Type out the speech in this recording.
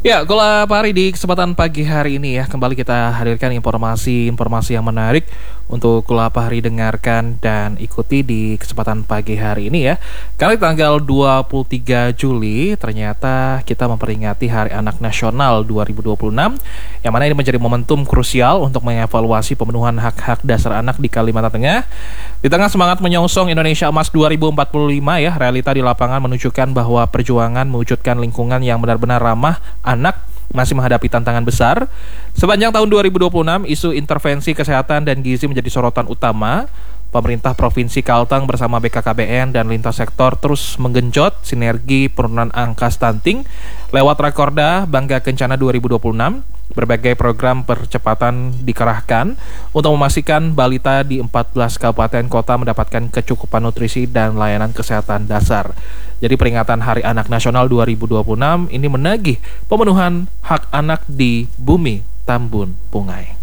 Ya, Gula Pari di kesempatan pagi hari ini ya, kembali kita hadirkan informasi yang menarik untuk Gula Pari dengarkan dan ikuti di kesempatan pagi hari ini ya. Kali tanggal 23 Juli ternyata kita memperingati Hari Anak Nasional 2026, yang mana ini menjadi momentum krusial untuk mengevaluasi pemenuhan hak-hak dasar anak di Kalimantan Tengah. Di tengah semangat menyongsong Indonesia Emas 2045 ya, realita di lapangan menunjukkan bahwa perjuangan mewujudkan lingkungan yang benar-benar ramah anak masih menghadapi tantangan besar. Sepanjang tahun 2026, isu intervensi kesehatan dan gizi menjadi sorotan utama. Pemerintah Provinsi Kalteng bersama BKKBN dan lintas sektor terus menggenjot sinergi penurunan angka stunting lewat Rakorda Bangga Kencana 2026. Berbagai program percepatan dikerahkan untuk memastikan balita di 14 kabupaten kota mendapatkan kecukupan nutrisi dan layanan kesehatan dasar. Jadi peringatan Hari Anak Nasional 2026 ini menagih pemenuhan hak anak di bumi Tambun Pungai.